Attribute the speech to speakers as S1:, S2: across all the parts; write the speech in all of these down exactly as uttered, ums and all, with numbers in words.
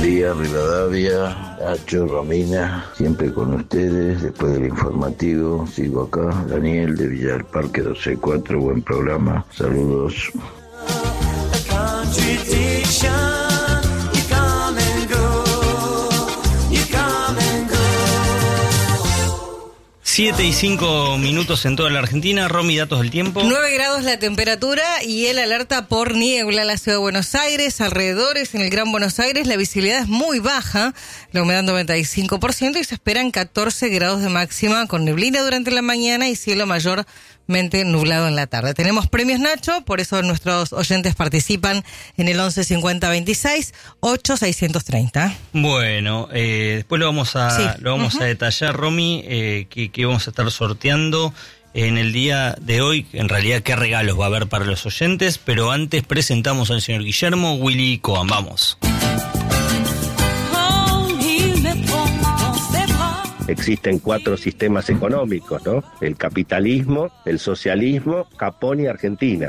S1: Buen día, Rivadavia, Nacho, Romina, siempre con ustedes. Después del informativo, sigo acá. Daniel de Villa del Parque doce cuatro, buen programa. Saludos.
S2: Siete y cinco minutos en toda la Argentina. Romy, datos del tiempo.
S3: Nueve grados la temperatura y el alerta por niebla en la ciudad de Buenos Aires, alrededores en el Gran Buenos Aires. La visibilidad es muy baja, la humedad noventa y cinco por ciento y se esperan catorce grados de máxima con neblina durante la mañana y cielo mayormente nublado en la tarde. Tenemos premios Nacho, por eso nuestros oyentes participan en el once cincuenta veintiséis ocho seiscientos treinta.
S2: Bueno, eh, después lo vamos a sí. lo vamos uh-huh. a detallar, Romy, eh, que, que vamos a estar sorteando en el día de hoy. En realidad, qué regalos va a haber para los oyentes, pero antes presentamos al señor Guillermo Willy Cohen. Vamos.
S4: Existen cuatro sistemas económicos, ¿no? El capitalismo, el socialismo, Japón y Argentina.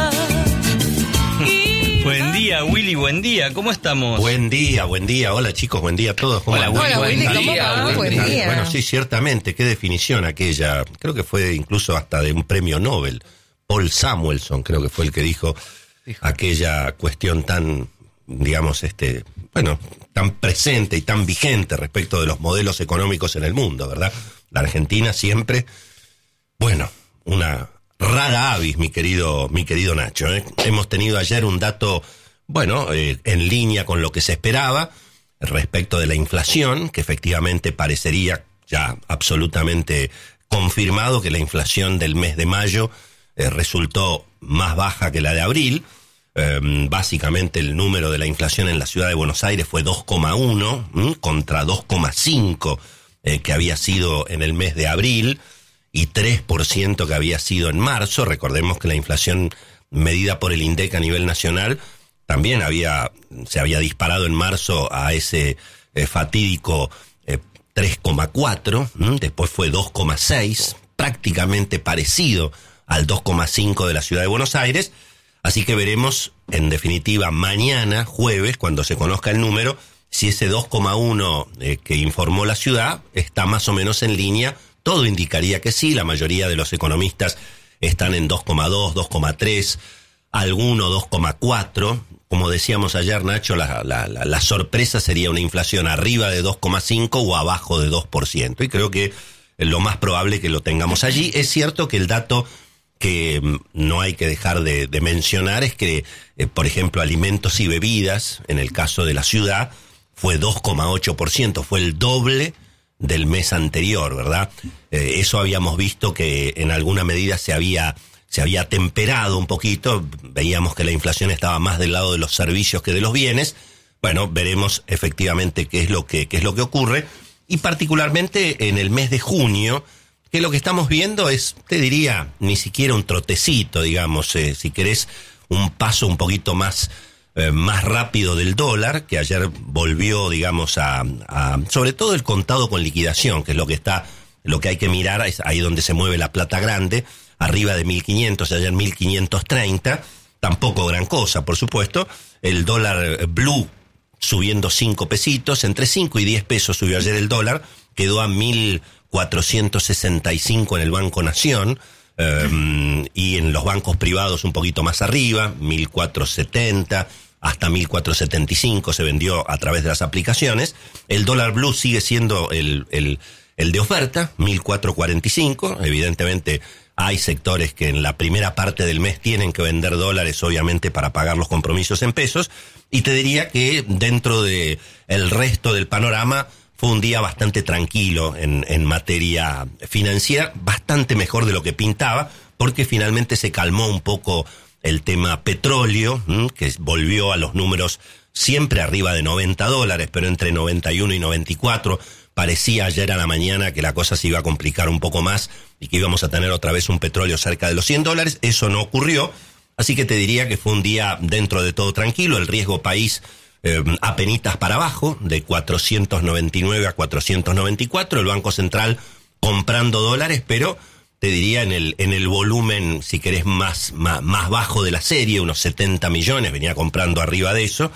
S2: Buen día, Willy, buen día, ¿cómo estamos?
S5: Buen día, buen día, hola chicos, buen día a todos. ¿Cómo
S2: hola, Willy,
S3: hola,
S2: buen,
S3: Willy,
S2: buen
S3: ¿cómo
S2: día.
S3: va? Buen día.
S5: Bueno, sí, ciertamente, qué definición aquella, creo que fue incluso hasta de un premio Nobel. Paul Samuelson, creo que fue el que dijo Hijo. aquella cuestión tan, digamos, este, bueno, tan presente y tan vigente respecto de los modelos económicos en el mundo, ¿verdad? La Argentina siempre, bueno, una rara avis, mi querido, mi querido Nacho, ¿eh? Hemos tenido ayer un dato, bueno, eh, en línea con lo que se esperaba respecto de la inflación, que efectivamente parecería ya absolutamente confirmado que la inflación del mes de mayo eh, resultó más baja que la de abril. Eh, básicamente el número de la inflación en la ciudad de Buenos Aires fue dos coma uno ¿m? contra dos coma cinco eh, que había sido en el mes de abril y tres por ciento que había sido en marzo. Recordemos que la inflación medida por el INDEC a nivel nacional también había se había disparado en marzo a ese eh, fatídico eh, tres coma cuatro, ¿m? Después fue dos coma seis, prácticamente parecido al dos coma cinco de la ciudad de Buenos Aires. Así que veremos, en definitiva, mañana, jueves, cuando se conozca el número, si ese dos coma uno eh, que informó la ciudad está más o menos en línea. Todo indicaría que sí, la mayoría de los economistas están en dos coma dos, dos coma tres, alguno dos coma cuatro. Como decíamos ayer, Nacho, la, la, la, la sorpresa sería una inflación arriba de dos coma cinco o abajo de dos por ciento. Y creo que lo más probable que lo tengamos allí. Es cierto que el dato que no hay que dejar de, de mencionar es que, eh, por ejemplo, alimentos y bebidas, en el caso de la ciudad, fue dos coma ocho por ciento, fue el doble del mes anterior, ¿verdad? Eh, eso habíamos visto que en alguna medida se había, se había temperado un poquito, veíamos que la inflación estaba más del lado de los servicios que de los bienes. Bueno, veremos efectivamente qué es lo que, qué es lo que ocurre, y particularmente en el mes de junio, que lo que estamos viendo es, te diría, ni siquiera un trotecito, digamos, eh, si querés, un paso un poquito más, eh, más rápido del dólar, que ayer volvió, digamos, a, a, sobre todo el contado con liquidación, que es lo que está, lo que hay que mirar, es ahí donde se mueve la plata grande, arriba de mil quinientos, ayer mil quinientos treinta, tampoco gran cosa, por supuesto. El dólar blue subiendo cinco pesitos, entre cinco y diez pesos subió ayer el dólar, quedó a mil cuatrocientos sesenta y cinco en el Banco Nación, eh, y en los bancos privados un poquito más arriba, mil cuatrocientos setenta hasta mil cuatrocientos setenta y cinco se vendió a través de las aplicaciones. El dólar blue sigue siendo el, el, el de oferta, mil cuatrocientos cuarenta y cinco. Evidentemente hay sectores que en la primera parte del mes tienen que vender dólares, obviamente, para pagar los compromisos en pesos. Y te diría que dentro de el resto del panorama fue un día bastante tranquilo en, en materia financiera, bastante mejor de lo que pintaba, porque finalmente se calmó un poco el tema petróleo, ¿m? que volvió a los números siempre arriba de noventa dólares, pero entre noventa y uno y noventa y cuatro. Parecía ayer a la mañana que la cosa se iba a complicar un poco más y que íbamos a tener otra vez un petróleo cerca de los cien dólares. Eso no ocurrió, así que te diría que fue un día dentro de todo tranquilo. El riesgo país Eh, apenitas para abajo, de cuatrocientos noventa y nueve a cuatrocientos noventa y cuatro, el Banco Central comprando dólares, pero te diría en el en el volumen, si querés, más, más, más bajo de la serie, unos setenta millones, venía comprando arriba de eso,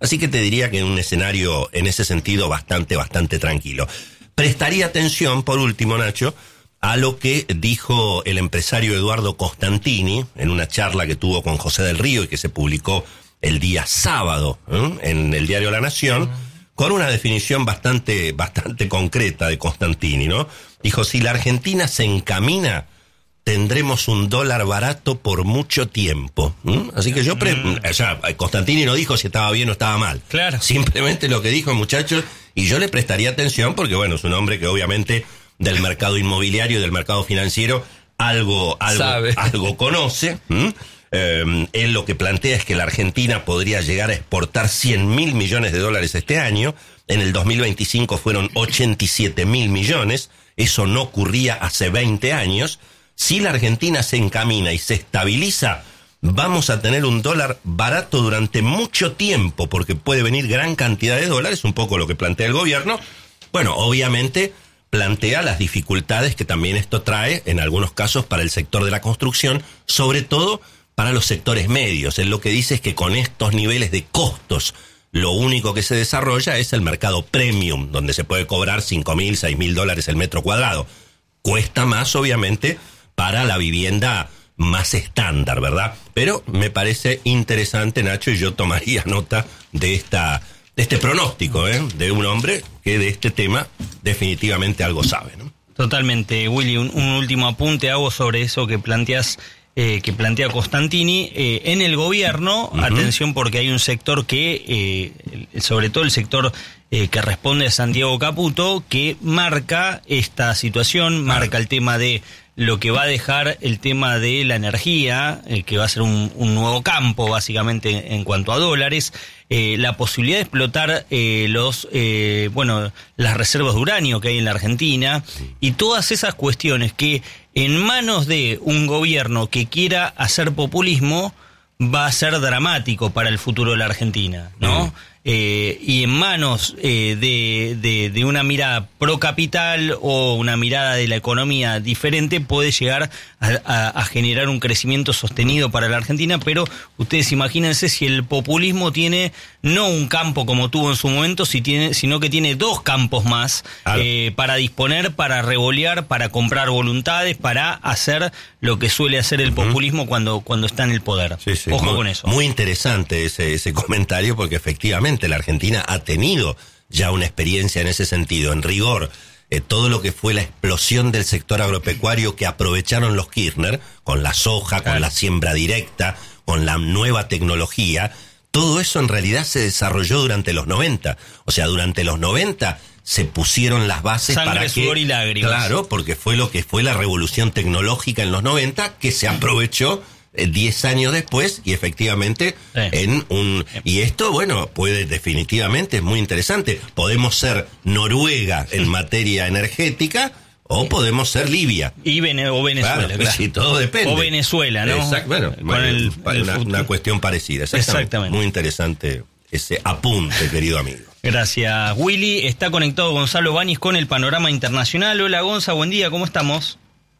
S5: Así que te diría que un escenario en ese sentido bastante, bastante tranquilo. Prestaría atención, por último, Nacho, a lo que dijo el empresario Eduardo Costantini en una charla que tuvo con José del Río y que se publicó el día sábado, ¿eh? en el diario La Nación, con una definición bastante, bastante concreta de Costantini, ¿no? Dijo, si la Argentina se encamina, tendremos un dólar barato por mucho tiempo. ¿Mm? Así que yo, pre- mm. o sea, Costantini no dijo si estaba bien o estaba mal.
S2: Claro.
S5: Simplemente lo que dijo, muchachos, y yo le prestaría atención porque, bueno, es un hombre que obviamente del mercado inmobiliario, del mercado financiero, algo, algo, algo conoce. ¿Mm? Eh, él lo que plantea es que la Argentina podría llegar a exportar cien mil millones de dólares este año. En el dos mil veinticinco fueron ochenta y siete mil millones. Eso no ocurría hace veinte años. Si la Argentina se encamina y se estabiliza, vamos a tener un dólar barato durante mucho tiempo, porque puede venir gran cantidad de dólares, un poco lo que plantea el gobierno. Bueno, obviamente plantea las dificultades que también esto trae, en algunos casos, para el sector de la construcción, sobre todo para los sectores medios. Él lo que dice es que con estos niveles de costos, lo único que se desarrolla es el mercado premium, donde se puede cobrar cinco mil, seis mil dólares el metro cuadrado. Cuesta más, obviamente, para la vivienda más estándar, ¿verdad? Pero me parece interesante, Nacho, y yo tomaría nota de esta de este pronóstico, ¿eh? De un hombre que de este tema definitivamente algo sabe, ¿no?
S2: Totalmente, Willy. Un, un último apunte hago sobre eso que planteas, eh, que plantea Costantini. Eh, en el gobierno, uh-huh. atención, porque hay un sector que, eh, sobre todo el sector eh, que responde a Santiago Caputo, que marca esta situación, marca el tema de lo que va a dejar el tema de la energía, eh, que va a ser un, un nuevo campo básicamente en cuanto a dólares, eh, la posibilidad de explotar eh, los, eh, bueno, las reservas de uranio que hay en la Argentina y todas esas cuestiones que en manos de un gobierno que quiera hacer populismo va a ser dramático para el futuro de la Argentina, ¿no? Mm. Eh, y en manos eh, de, de, de una mirada pro capital o una mirada de la economía diferente puede llegar a, a, a generar un crecimiento sostenido para la Argentina, pero ustedes imagínense si el populismo tiene no un campo como tuvo en su momento, si tiene, sino que tiene dos campos más claro. eh, para disponer, para revolear, para comprar voluntades, para hacer lo que suele hacer el populismo uh-huh. cuando, cuando está en el poder.
S5: Sí, sí.
S2: Ojo
S5: muy,
S2: con eso.
S5: Muy interesante ese, ese comentario porque efectivamente la Argentina ha tenido ya una experiencia en ese sentido. En rigor, eh, todo lo que fue la explosión del sector agropecuario que aprovecharon los Kirchner, con la soja, claro. con la siembra directa, con la nueva tecnología, todo eso en realidad se desarrolló durante los noventa. O sea, durante los noventa se pusieron las bases
S2: Sangre,
S5: para que...
S2: sudor y lágrimas.
S5: Claro, porque fue lo que fue la revolución tecnológica en los noventa que se aprovechó diez años después y efectivamente sí. en un y esto bueno puede definitivamente es muy interesante. Podemos ser Noruega en materia energética o podemos ser Libia
S2: y Vene- o Venezuela,
S5: claro,
S2: claro.
S5: Sí, todo depende.
S2: O Venezuela, ¿no?
S5: Exacto, bueno,
S2: con el, el
S5: una, una cuestión parecida. Exactamente. Exactamente. Muy interesante ese apunte, querido amigo.
S2: Gracias, Willy. Está conectado Gonzalo Báñez con el panorama internacional. Hola, Gonza, buen día, ¿cómo estamos?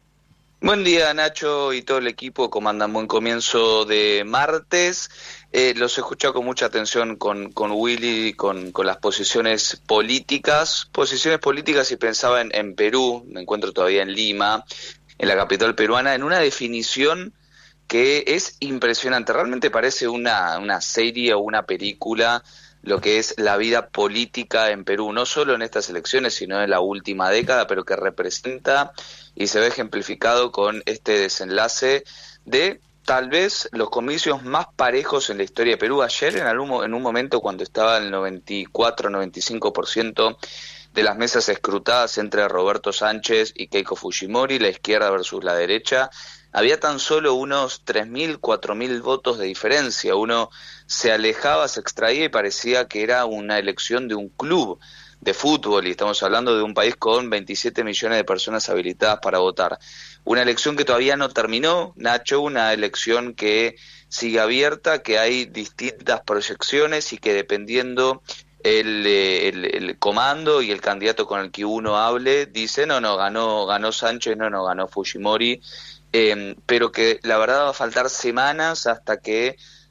S6: Buen día, Nacho y todo el equipo, como andan, buen comienzo de martes. Eh, los he escuchado con mucha atención con, con Willy, con, con las posiciones políticas. Posiciones políticas y pensaba en, en Perú, me encuentro todavía en Lima, en la capital peruana, en una definición que es impresionante. Realmente parece una, una serie o una película lo que es la vida política en Perú, no solo en estas elecciones, sino en la última década, pero que representa y se ve ejemplificado con este desenlace de tal vez los comicios más parejos en la historia de Perú. Ayer, en, algún, en un momento cuando estaba el noventa y cuatro noventa y cinco por ciento de las mesas escrutadas entre Roberto Sánchez y Keiko Fujimori, la izquierda versus la derecha, había tan solo unos tres mil, cuatro mil votos de diferencia. Uno se alejaba, se extraía y parecía que era una elección de un club de fútbol, y estamos hablando de un país con veintisiete millones de personas habilitadas para votar. Una elección que todavía no terminó, Nacho, una elección que sigue abierta, que hay distintas proyecciones y que dependiendo el, el, el comando y el candidato con el que uno hable, dice, no, no, ganó, ganó Sánchez, no, no, ganó Fujimori, eh, pero que la verdad va a faltar semanas hasta que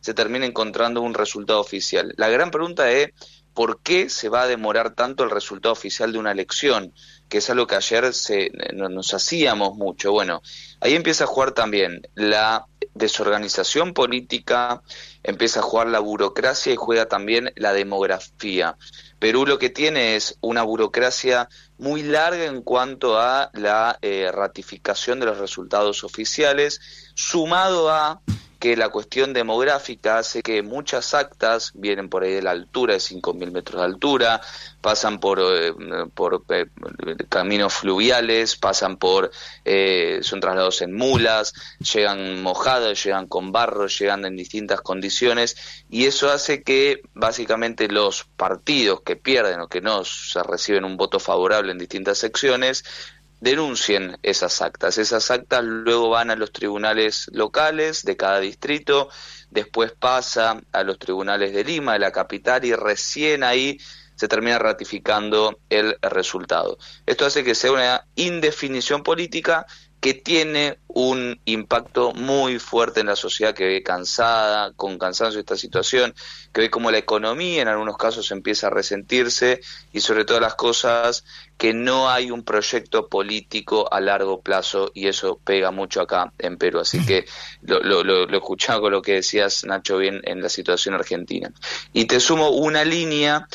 S6: se termine encontrando un resultado oficial. La gran pregunta es, ¿por qué se va a demorar tanto el resultado oficial de una elección? Que es algo que ayer se, no, nos hacíamos mucho. Bueno, ahí empieza a jugar también la desorganización política, empieza a jugar la burocracia y juega también la demografía. Perú lo que tiene es una burocracia muy larga en cuanto a la eh, ratificación de los resultados oficiales, sumado a que la cuestión demográfica hace que muchas actas vienen por ahí de la altura, de cinco mil metros de altura, pasan por, eh, por eh, caminos fluviales, pasan por, eh, son trasladados en mulas, llegan mojadas, llegan con barro, llegan en distintas condiciones, y eso hace que básicamente los partidos que pierden o que no se reciben un voto favorable en distintas secciones, denuncien esas actas. Esas actas luego van a los tribunales locales de cada distrito, después pasa a los tribunales de Lima, de la capital, y recién ahí se termina ratificando el resultado. Esto hace que sea una indefinición política que tiene un impacto muy fuerte en la sociedad, que ve cansada, con cansancio esta situación, que ve como la economía en algunos casos empieza a resentirse, y sobre todas las cosas que no hay un proyecto político a largo plazo, y eso pega mucho acá en Perú. Así que lo, lo, lo, lo escuchaba con lo que decías, Nacho, bien en la situación argentina. Y te sumo una línea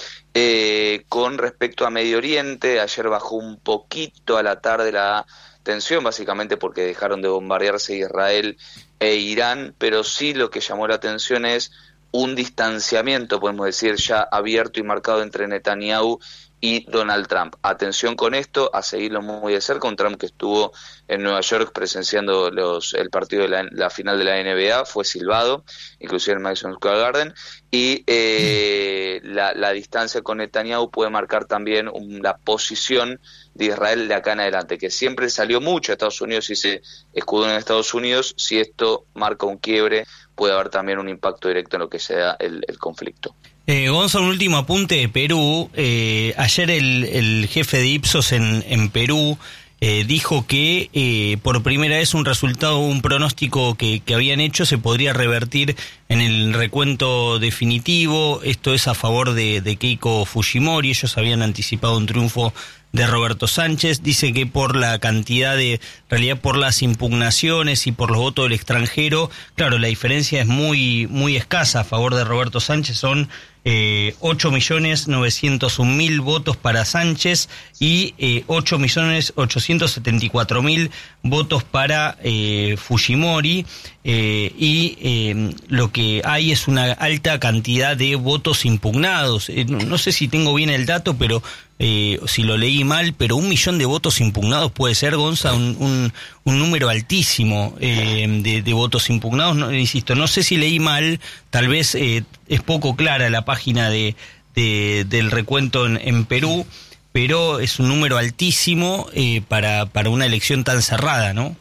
S6: eh, con respecto a Medio Oriente. Ayer bajó un poquito a la tarde la tensión, básicamente porque dejaron de bombardearse Israel e Irán, pero sí lo que llamó la atención es un distanciamiento, podemos decir, ya abierto y marcado entre Netanyahu y Donald Trump. Atención con esto, a seguirlo muy de cerca. Un Trump que estuvo en Nueva York presenciando los, el partido de la, la final de la N B A, fue silbado, inclusive en Madison Square Garden, y eh, la, la distancia con Netanyahu puede marcar también un, la posición de Israel de acá en adelante, que siempre salió mucho a Estados Unidos y se escudó en Estados Unidos. Si esto marca un quiebre, puede haber también un impacto directo en lo que sea el, el conflicto.
S2: Eh, Gonzalo, un último apunte de Perú. Eh, ayer el, el jefe de Ipsos en, en Perú eh, dijo que eh, por primera vez un resultado, un pronóstico que, que habían hecho se podría revertir en el recuento definitivo. Esto es a favor de, de Keiko Fujimori. Ellos habían anticipado un triunfo de Roberto Sánchez. Dice que por la cantidad de, en realidad por las impugnaciones y por los votos del extranjero, claro, la diferencia es muy muy escasa a favor de Roberto Sánchez. Son eh, ocho millones novecientos un mil votos para Sánchez y eh, ocho millones ochocientos setenta y cuatro mil votos para eh, Fujimori, eh, y eh, lo que hay es una alta cantidad de votos impugnados. Eh, no, no sé si tengo bien el dato, pero Eh, si lo leí mal, pero un millón de votos impugnados puede ser, Gonza, un, un, un número altísimo eh, de, de votos impugnados. No, insisto, no sé si leí mal, tal vez eh, es poco clara la página de, de del recuento en, en Perú, pero es un número altísimo eh, para, para una elección tan cerrada, ¿no?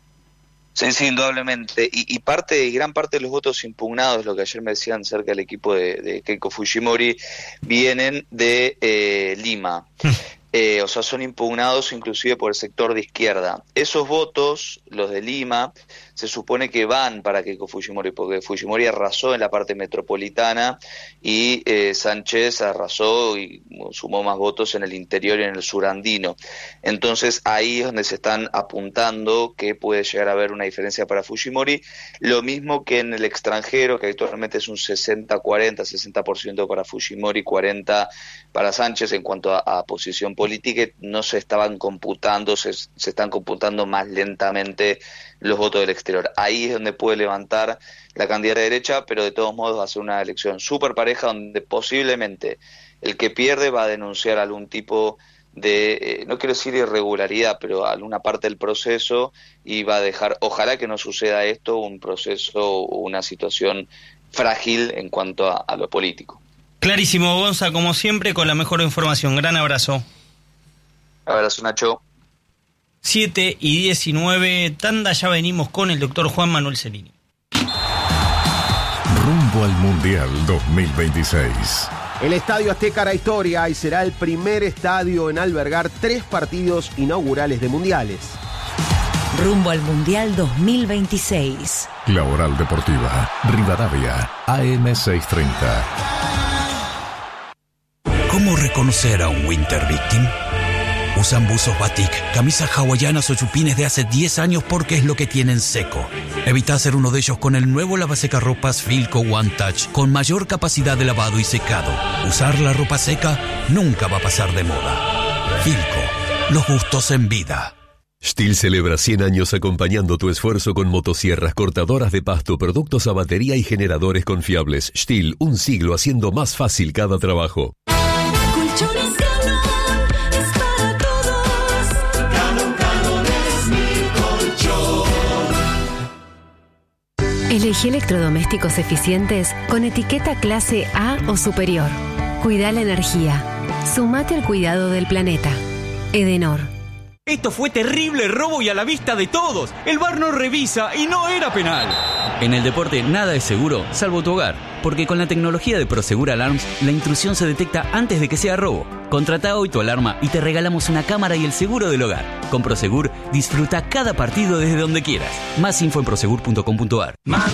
S6: Sí, sí, indudablemente. Y, y parte, y gran parte de los votos impugnados, lo que ayer me decían cerca del equipo de, de Keiko Fujimori, vienen de eh, Lima. Eh, o sea, son impugnados inclusive por el sector de izquierda. Esos votos, los de Lima, se supone que van para Keiko Fujimori, porque Fujimori arrasó en la parte metropolitana y eh, Sánchez arrasó y sumó más votos en el interior y en el sur andino. Entonces ahí es donde se están apuntando que puede llegar a haber una diferencia para Fujimori, lo mismo que en el extranjero, que actualmente es un sesenta cuarenta, sesenta por ciento para Fujimori, cuarenta por ciento para Sánchez en cuanto a, a posición política. No se estaban computando, se, se están computando más lentamente los votos del exterior. Ahí es donde puede levantar la candidata de derecha, pero de todos modos va a ser una elección súper pareja, donde posiblemente el que pierde va a denunciar algún tipo de, eh, no quiero decir irregularidad, pero alguna parte del proceso, y va a dejar, ojalá que no suceda esto, un proceso o una situación frágil en cuanto a, a lo político.
S2: Clarísimo, Gonza, como siempre, con la mejor información. Gran abrazo.
S6: Abrazo, Nacho.
S2: siete y diecinueve, tanda, ya venimos con el doctor Juan Manuel Cerini.
S7: Rumbo al Mundial dos mil veintiséis.
S8: El Estadio Azteca hará historia y será el primer estadio en albergar tres partidos inaugurales de mundiales.
S9: rumbo al Mundial dos mil veintiséis.
S7: La Oral Deportiva, Rivadavia, A M seiscientos treinta.
S10: ¿Cómo reconocer a un Winter Victim? Usan buzos batik, camisas hawaianas o chupines de hace diez años porque es lo que tienen seco. Evita hacer uno de ellos con el nuevo lavasecarropas Filco One Touch con mayor capacidad de lavado y secado. Usar la ropa seca nunca va a pasar de moda. Filco, los gustos en vida.
S11: Stihl celebra cien años acompañando tu esfuerzo con motosierras, cortadoras de pasto, productos a batería y generadores confiables. Stihl, un siglo haciendo más fácil cada trabajo.
S12: Colchones Galón es para todos. Galón, Galón es mi colchón.
S13: Elegí electrodomésticos eficientes con etiqueta clase A o superior. Cuida la energía. Sumate al cuidado del planeta. Edenor.
S14: Esto fue terrible robo y a la vista de todos. El V A R no revisa y no era penal. En el deporte nada es seguro, salvo tu hogar. Porque con la tecnología de Prosegur Alarms, la intrusión se detecta antes de que sea robo. Contrata hoy tu alarma y te regalamos una cámara y el seguro del hogar. Con Prosegur, disfruta cada partido desde donde quieras. Más info en prosegur punto com punto a r.